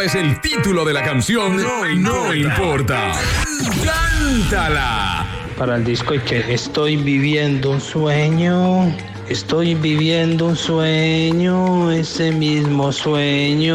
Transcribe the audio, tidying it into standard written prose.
Es el título de la canción. No importa. ¡Cántala! Para el disco y que estoy viviendo un sueño, ese mismo sueño.